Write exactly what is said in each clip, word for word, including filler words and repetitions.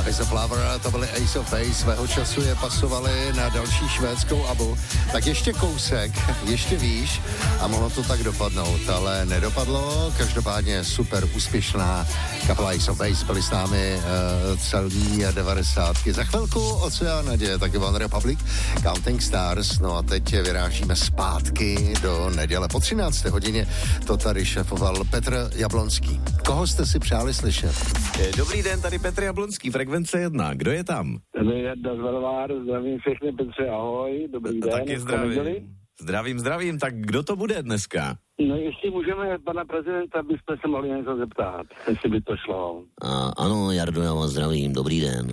As a Flower, to byly Ace of Base, svého času je pasovali na další švédskou abu. Tak ještě kousek, ještě výš a mohlo to tak dopadnout, ale nedopadlo. Každopádně super úspěšná kapela Ace of Base, byli s námi uh, celý devadesátky. Za chvilku Oceán naděje, taky One Republic, Counting Stars, no a teď vyrážíme zpátky do neděle. Po třinácté hodině to tady šéfoval Petr Jablonský. Koho jste si přáli slyšet? Dobrý den, tady Petr Jablonský, Frekvence jedna. Kdo je tam? Tady je Dazvelvár, zdravím všechny, Petře, ahoj, dobrý den. Taky zdravím. Zdravím, zdravím, tak kdo to bude dneska? No jestli můžeme pana prezidenta, bychom se mohli něco zeptat, jestli by to šlo. A, ano, Jardo, já vás zdravím, dobrý den.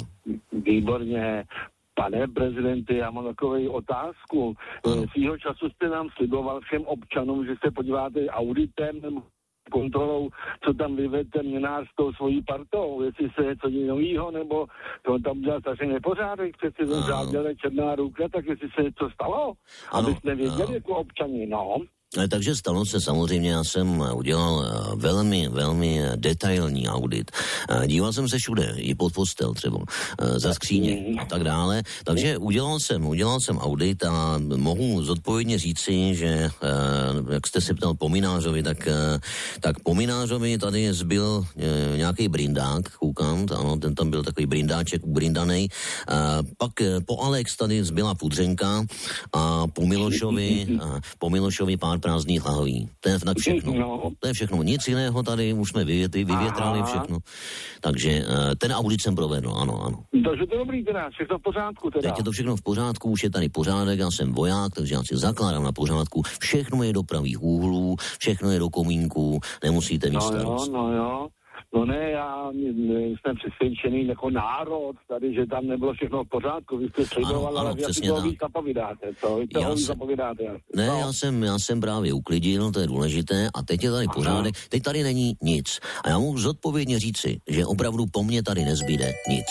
Výborně. Pane prezidente, já mám takovou otázku. Svýho času jste nám sliboval všem občanům, že se podíváte auditem kontrolou, co tam vyvedete Mlynář s tou svojí partou, jestli se něco novýho, nebo to tam udělal strašně nepořádek, přeci ten záděle Černá ruka, tak jestli se něco stalo, abyste věděli jako občani, no. Takže stalo se samozřejmě, já jsem udělal velmi, velmi detailní audit. Díval jsem se všude, i pod postel třeba, za skříně a tak dále. Takže udělal jsem, udělal jsem audit a mohu zodpovědně říci, že jak jste se ptal po Mynářovi, tak, tak po Mynářovi tady zbyl nějaký brindák, koukám, ano, ten tam byl takový brindáček ubrindanej. Pak po Alex tady zbyla pudřenka a po Milošovi, po Milošovi pár prázdných lahví. To je tak všechno. No. To je všechno. Nic jiného tady už jsme vyvětli, vyvětrali všechno. Takže ten audit jsem provedl, ano, ano. Takže to je dobrý teda, všechno v pořádku teda. Teď je to všechno v pořádku, už je tady pořádek, já jsem voják, takže já si zakládám na pořádku. Všechno je do pravých úhlů, všechno je do komínku, nemusíte mít starost. No jo, no jo. No ne, já jsem přesvědčený jako národ tady, že tam nebylo všechno v pořádku, vy jste sliboval, ale vy si toho víc zapovídáte, co? Vy toho víc zapovídáte. Ne, no. já, jsem, já jsem právě uklidil, to je důležité, a teď je tady Aha. pořádek, teď tady není nic. A já mohu zodpovědně říci, že opravdu po mně tady nezbyde nic.